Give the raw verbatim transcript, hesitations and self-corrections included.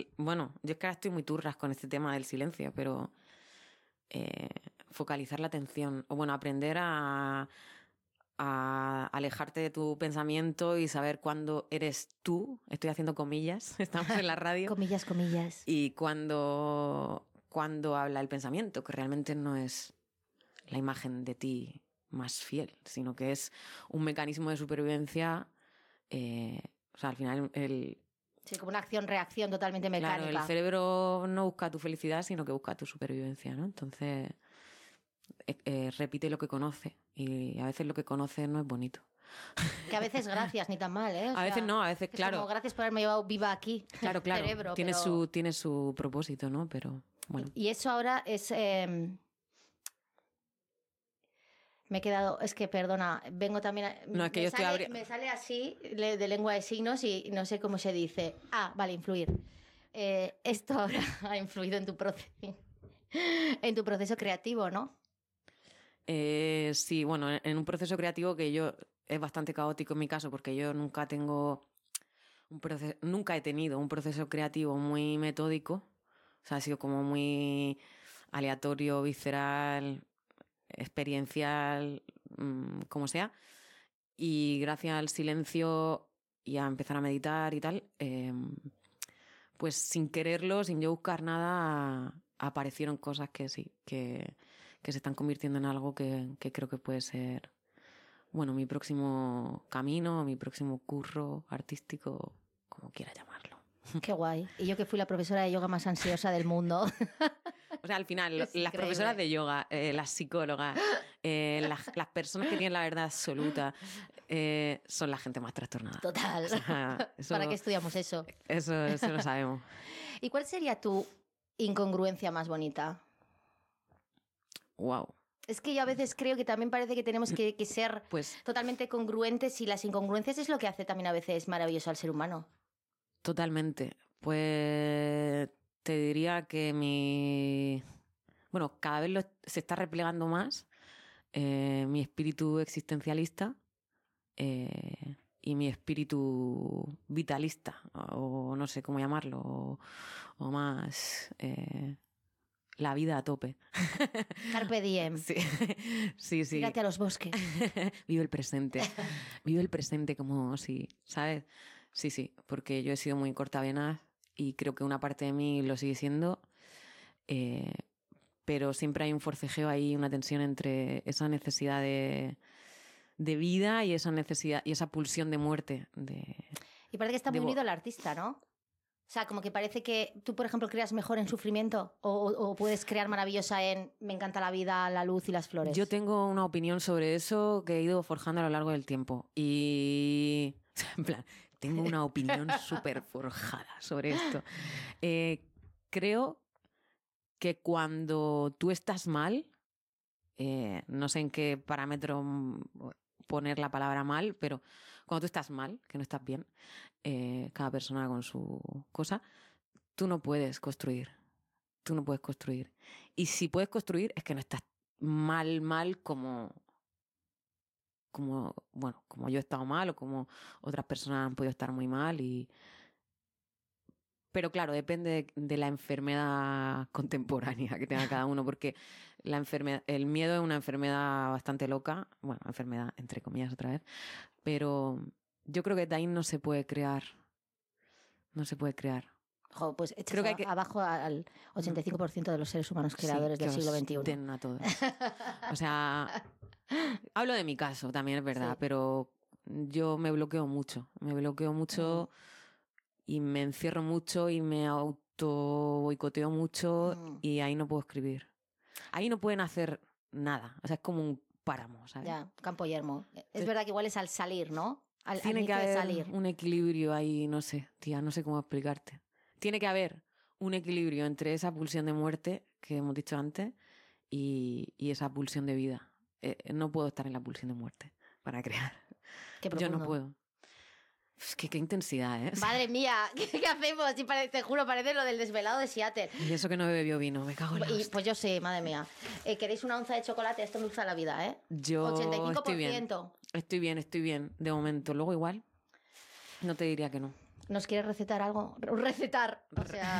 Bueno, yo es que ahora estoy muy turras con este tema del silencio, pero eh, focalizar la atención, o bueno, aprender a, a alejarte de tu pensamiento y saber cuándo eres tú, estoy haciendo comillas, estamos en la radio. Comillas, comillas. Y cuando, cuando habla el pensamiento, que realmente no es la imagen de ti más fiel, sino que es un mecanismo de supervivencia. Eh, o sea, al final el... Sí, como una acción-reacción totalmente mecánica. Claro, el cerebro no busca tu felicidad, sino que busca tu supervivencia, ¿no? Entonces, eh, eh, repite lo que conoce y a veces lo que conoce no es bonito. Que a veces gracias, ni tan mal, ¿eh? O a sea, veces no, a veces, es claro. Como gracias por haberme llevado viva aquí. Claro, claro. Cerebro, tiene, pero... su, tiene su propósito, ¿no? Pero, bueno. Y eso ahora es... Eh... Me he quedado, es que perdona, vengo también a, no, es que me, yo sale, estoy abri... me sale así de lengua de signos y no sé cómo se dice. Ah, vale, influir. Eh, esto ahora ha influido en tu proceso, en tu proceso creativo, ¿no? Eh, sí, bueno, en un proceso creativo que yo es bastante caótico en mi caso porque yo nunca tengo un proceso, nunca he tenido un proceso creativo muy metódico, o sea, ha sido como muy aleatorio, visceral, experiencial, mmm, como sea, y gracias al silencio y a empezar a meditar y tal, eh, pues sin quererlo, sin yo buscar nada, aparecieron cosas que sí, que, que se están convirtiendo en algo que, que creo que puede ser, bueno, mi próximo camino, mi próximo curro artístico, como quiera llamarlo. Qué guay. Y yo que fui la profesora de yoga más ansiosa del mundo. O sea, al final, Es las increíble. profesoras de yoga, eh, las psicólogas, eh, las, las personas que tienen la verdad absoluta, eh, son la gente más trastornada. Total. O sea, eso, ¿Para qué estudiamos eso? Eso, eso lo sabemos. ¿Y cuál sería tu incongruencia más bonita? Wow. Es que yo a veces creo que también parece que tenemos que, que ser pues, totalmente congruentes y las incongruencias es lo que hace también a veces maravilloso al ser humano. Totalmente. Pues te diría que mi... Bueno, cada vez lo, se está replegando más eh, mi espíritu existencialista eh, y mi espíritu vitalista, o no sé cómo llamarlo, o, o más... Eh, la vida a tope. Carpe diem. Sí, sí, sí. Tírate a los bosques. Vive el presente. Vive el presente como si, ¿sabes? Sí, sí, porque yo he sido muy cortavenas y creo que una parte de mí lo sigue siendo, eh, pero siempre hay un forcejeo ahí, una tensión entre esa necesidad de, de vida y esa necesidad y esa pulsión de muerte. De, y parece que está muy de... unido al artista, ¿no? O sea, como que parece que tú, por ejemplo, creas mejor en sufrimiento o, o puedes crear maravillosa en me encanta la vida, la luz y las flores. Yo tengo una opinión sobre eso que he ido forjando a lo largo del tiempo y... En plan, tengo una opinión súper forjada sobre esto. Eh, creo que cuando tú estás mal, eh, no sé en qué parámetro poner la palabra mal, pero cuando tú estás mal, que no estás bien, eh, cada persona con su cosa, tú no puedes construir. Tú no puedes construir. Y si puedes construir es que no estás mal, mal como... como, bueno, como yo he estado mal o como otras personas han podido estar muy mal y... Pero claro, depende de, de la enfermedad contemporánea que tenga cada uno, porque la enfermedad, el miedo es una enfermedad bastante loca, bueno, enfermedad entre comillas otra vez, pero yo creo que de ahí no se puede crear, no se puede crear. Jo, pues echas Creo que hay que... abajo al ochenta y cinco por ciento de los seres humanos creadores sí, del siglo veintiuno. Den a todos. O sea, hablo de mi caso, también es verdad, sí. Pero yo me bloqueo mucho, me bloqueo mucho mm. y me encierro mucho y me auto boicoteo mucho mm. y ahí no puedo escribir. Ahí no pueden hacer nada, o sea, es como un páramo, ¿sabes? Ya, campo yermo. Es Entonces, verdad que igual es al salir, ¿no? Al, tiene al que haber salir. un equilibrio ahí, no sé, tía, no sé cómo explicarte. Tiene que haber un equilibrio entre esa pulsión de muerte que hemos dicho antes y, y esa pulsión de vida. Eh, no puedo estar en la pulsión de muerte para crear. Qué Yo no puedo. Es que qué intensidad, ¿eh? Madre mía, ¿qué, qué hacemos? Sí, parece, te juro, parece lo del desvelado de Seattle. Y eso que no bebió vino, me cago en la y, hostia. Pues yo sé, madre mía. Eh, ¿Queréis una onza de chocolate? Esto me gusta la vida, ¿eh? Yo ochenta y cinco por ciento. Estoy bien, estoy bien, estoy bien. De momento, luego igual, no te diría que no. ¿Nos quieres recetar algo? Recetar, o sea...